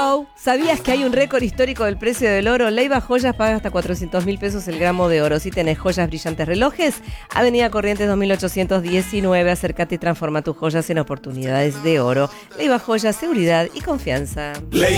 Wow, ¿sabías que hay un récord histórico del precio del oro? Leiva Joyas paga hasta 400.000 pesos el gramo de oro. Si tenés joyas, brillantes, relojes, Avenida Corrientes 2819, acércate y transforma tus joyas en oportunidades de oro. Leiva Joyas, seguridad y confianza.